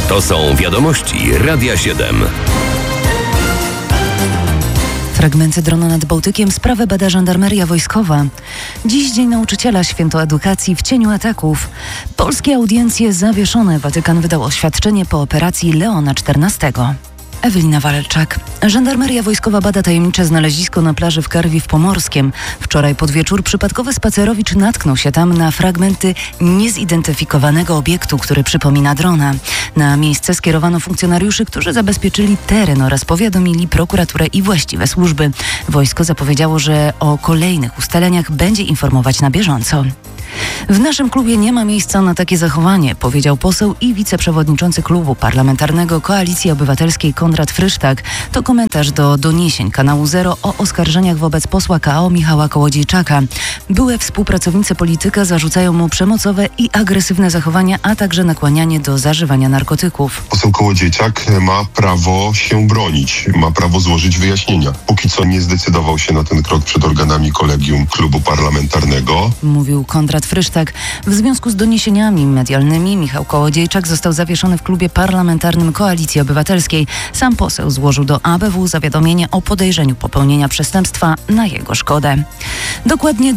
To są wiadomości Radia 7. Fragmenty drona nad Bałtykiem. Sprawę bada żandarmeria wojskowa. Dziś Dzień Nauczyciela, święto edukacji w cieniu ataków. Polskie audiencje zawieszone. Watykan wydał oświadczenie po operacji Leona XIV. Ewelina Walczak. Żandarmeria wojskowa bada tajemnicze znalezisko na plaży w Karwi w Pomorskiem. Wczoraj pod wieczór przypadkowy spacerowicz natknął się tam na fragmenty niezidentyfikowanego obiektu, który przypomina drona. Na miejsce skierowano funkcjonariuszy, którzy zabezpieczyli teren oraz powiadomili prokuraturę i właściwe służby. Wojsko zapowiedziało, że o kolejnych ustaleniach będzie informować na bieżąco. W naszym klubie nie ma miejsca na takie zachowanie, powiedział poseł i wiceprzewodniczący klubu parlamentarnego Koalicji Obywatelskiej Konrad Frysztak. To komentarz do doniesień kanału Zero o oskarżeniach wobec posła KO Michała Kołodziejczaka. Były współpracownicy polityka zarzucają mu przemocowe i agresywne zachowania, a także nakłanianie do zażywania narkotyków. Poseł Kołodziejczak ma prawo się bronić, ma prawo złożyć wyjaśnienia. Póki co nie zdecydował się na ten krok przed organami kolegium klubu parlamentarnego. Mówił Konrad Frysztak. W związku z doniesieniami medialnymi Michał Kołodziejczak został zawieszony w klubie parlamentarnym Koalicji Obywatelskiej. Sam poseł złożył do ABW zawiadomienie o podejrzeniu popełnienia przestępstwa na jego szkodę. Dokładnie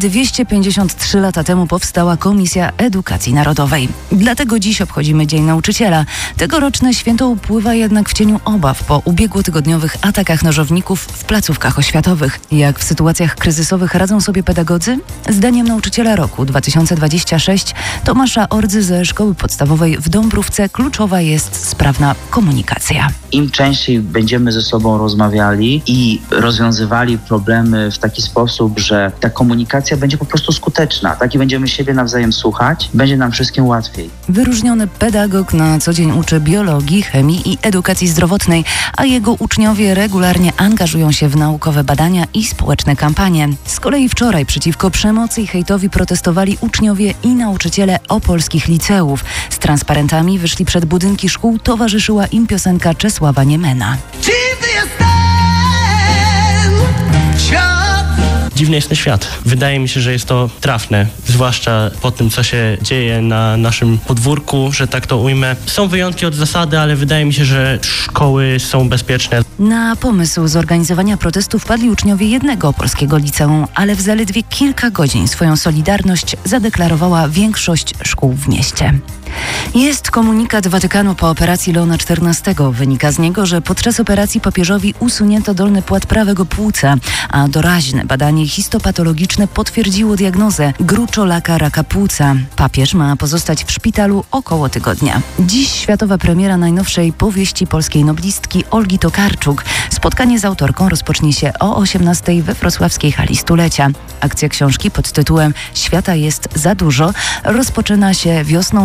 253 lata temu powstała Komisja Edukacji Narodowej. Dlatego dziś obchodzimy Dzień Nauczyciela. Tegoroczne święto upływa jednak w cieniu obaw po ubiegłotygodniowych atakach nożowników w placówkach oświatowych. Jak w sytuacjach kryzysowych radzą sobie pedagodzy? Zdaniem nauczyciela roku 2026 Tomasza Ordzy ze szkoły podstawowej w Dąbrówce kluczowa jest sprawna komunikacja. Im częściej będziemy ze sobą rozmawiali i rozwiązywali problemy w taki sposób, że ta komunikacja będzie po prostu skuteczna, tak, i będziemy siebie nawzajem słuchać, będzie nam wszystkim łatwiej. Wyróżniony pedagog na co dzień uczy biologii, chemii i edukacji zdrowotnej, a jego uczniowie regularnie angażują się w naukowe badania i społeczne kampanie. Z kolei wczoraj przeciwko przemocy i hejtowi protestowali uczniowie i nauczyciele opolskich liceów. Z transparentami wyszli przed budynki szkół, towarzyszyła im piosenka Czesława Niemena. Dziwny jest ten świat. Wydaje mi się, że jest to trafne, zwłaszcza po tym, co się dzieje na naszym podwórku, że tak to ujmę. Są wyjątki od zasady, ale wydaje mi się, że szkoły są bezpieczne. Na pomysł zorganizowania protestu wpadli uczniowie jednego opolskiego liceum, ale w zaledwie kilka godzin swoją solidarność zadeklarowała większość szkół w mieście. Jest komunikat Watykanu po operacji Leona XIV. Wynika z niego, że podczas operacji papieżowi usunięto dolny płat prawego płuca, a doraźne badanie histopatologiczne potwierdziło diagnozę gruczolaka raka płuca. Papież ma pozostać w szpitalu około tygodnia. Dziś światowa premiera najnowszej powieści polskiej noblistki Olgi Tokarczuk. Spotkanie z autorką rozpocznie się o 18:00 we wrocławskiej hali stulecia. Akcja książki pod tytułem Świata jest za dużo rozpoczyna się wiosną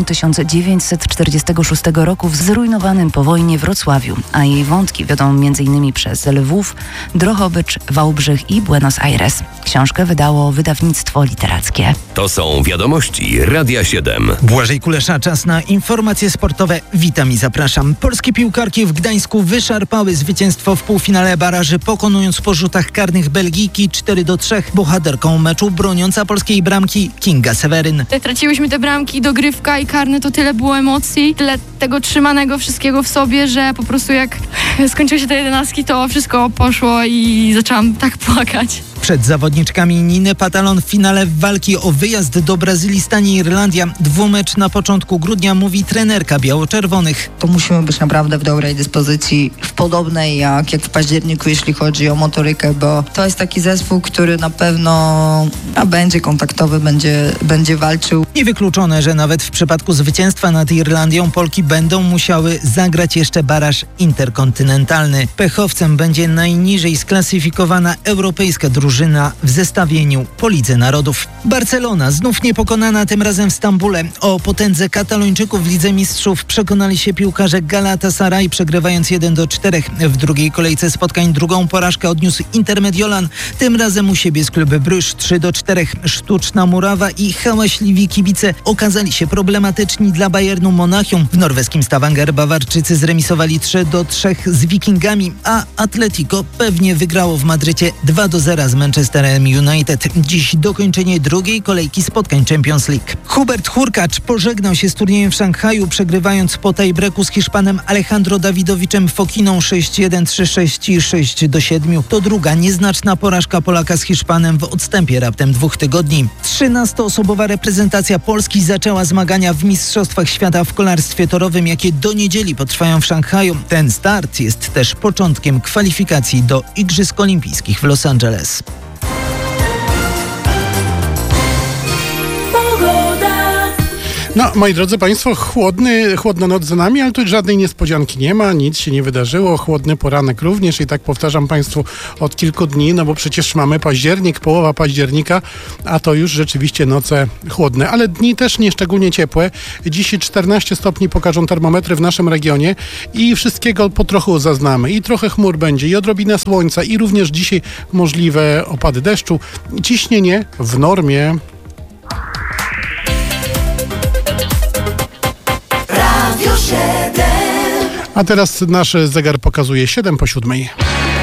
1946 roku w zrujnowanym po wojnie Wrocławiu, a jej wątki wiodą m.in. przez Lwów, Drohobycz, Wałbrzych i Buenos Aires. Książkę wydało wydawnictwo literackie. To są wiadomości Radia 7. Błażej Kulesza, czas na informacje sportowe. Witam i zapraszam. Polskie piłkarki w Gdańsku wyszarpały zwycięstwo w półfinale baraży, pokonując po rzutach karnych Belgijki 4-3. Bohaterką meczu broniąca polskiej bramki Kinga Seweryn. Traciłyśmy te bramki, dogrywka i karny, to tyle było emocji, tyle tego trzymanego wszystkiego w sobie, że po prostu jak skończyły się te 11, to wszystko poszło i zaczęłam tak płakać. Przed zawodniczkami Niny Patalon w finale walki o wyjazd do Brazylii stanie Irlandia. Dwumecz na początku grudnia, mówi trenerka biało-czerwonych. To musimy być naprawdę w dobrej dyspozycji, w podobnej jak w październiku, jeśli chodzi o motorykę, bo to jest taki zespół, który na pewno będzie kontaktowy, będzie walczył. Niewykluczone, że nawet w przypadku zwycięstwa nad Irlandią Polki będą musiały zagrać jeszcze baraż interkontynentalny. Pechowcem będzie najniżej sklasyfikowana europejska drużyna w zestawieniu po Lidze Narodów. Barcelona znów niepokonana, tym razem w Stambule. O potędze Katalończyków w Lidze Mistrzów przekonali się piłkarze Galatasaray, przegrywając 1-4. W drugiej kolejce spotkań drugą porażkę odniósł Inter Mediolan, tym razem u siebie z Club Brugge 3-4. Sztuczna murawa i hałaśliwi kibice okazali się problematyczni dla Bayernu Monachium. W norweskim Stavanger Bawarczycy zremisowali 3-3 z Wikingami, a Atletico pewnie wygrało w Madrycie 2-0 z Manchesterem United. Dziś dokończenie drugiej kolejki spotkań Champions League. Hubert Hurkacz pożegnał się z turniejem w Szanghaju, przegrywając po tiebreaku z Hiszpanem Alejandro Dawidowiczem Fokiną 6-1, 3-6 i 6-7. To druga nieznaczna porażka Polaka z Hiszpanem w odstępie raptem 2 tygodni. 13-osobowa reprezentacja Polski zaczęła zmagania w Mistrzostwach Świata w kolarstwie torowym, jakie do niedzieli potrwają w Szanghaju. Ten start jest też początkiem kwalifikacji do Igrzysk Olimpijskich w Los Angeles. No, moi drodzy Państwo, chłodna noc za nami, ale tu żadnej niespodzianki nie ma, nic się nie wydarzyło, chłodny poranek również i tak powtarzam Państwu od kilku dni, no bo przecież mamy październik, połowa października, a to już rzeczywiście noce chłodne, ale dni też nieszczególnie ciepłe. Dziś 14 stopni pokażą termometry w naszym regionie i wszystkiego po trochu zaznamy. I trochę chmur będzie, i odrobina słońca, i również dzisiaj możliwe opady deszczu. Ciśnienie w normie. A teraz nasz zegar pokazuje 7 po 7.